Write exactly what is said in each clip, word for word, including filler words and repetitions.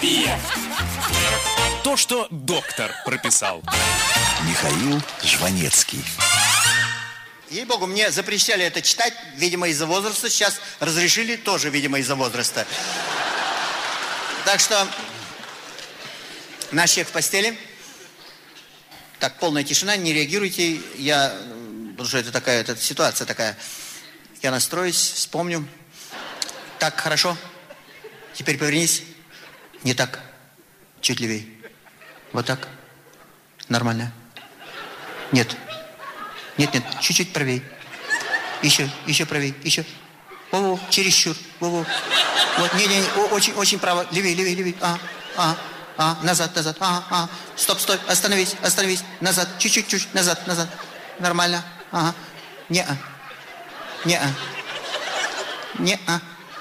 Терапия. То, что доктор прописал. Михаил Жванецкий. Ей-богу, мне запрещали это читать, видимо, из-за возраста. Сейчас разрешили, тоже, видимо, из-за возраста. Так что наш человек в постели. Так, полная тишина, не реагируйте. Я, потому что это такая, это ситуация такая. Я настроюсь, вспомню. Так, хорошо. Теперь повернись. Не так. Чуть левее. Вот так. Нормально. Нет. Нет, нет, чуть-чуть правее. Еще, еще правее, еще. Во-во, чересчур. Во-во. Вот, не-не, очень, очень право. Левее, левее, левее. А, а, а, назад, назад. А, а. Стоп, стой, остановись, остановись. Назад, чуть-чуть, чуть, назад, назад. Нормально. Ага. Не-а. Не-а. Не-а.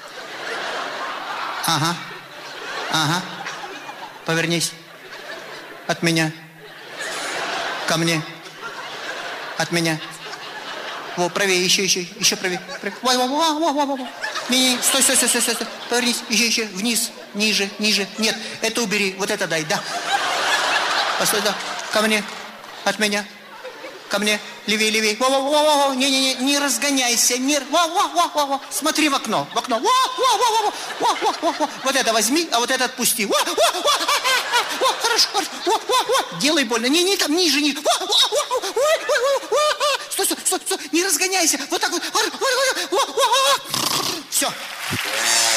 Ага. Ага. Повернись. От меня. Ко мне. От меня. Во, правее, еще, еще, еще правее. Во, во, во, во, во, во. Не, не, стой, стой, стой, стой, стой. Повернись, еще, еще, вниз, ниже, ниже. Нет, это убери, вот это дай, да. Постой, да. Ко мне. От меня. Ко мне. Левее, левее. Во, во, во, во. Не, не, не, не разгоняйся. Не, во, во, во, во, во. Смотри в окно, в окно. Во, во, во, во, во, во, во, во. Вот это возьми, а вот это отпусти. Во, во, во, во, хорошо, хорошо. Во, во, во. Делай больно. Не, не, там ниже, ниже. Во, во, во, во, во, во. Стой, стой, стой, стой. Не разгоняйся. Вот так вот. Все.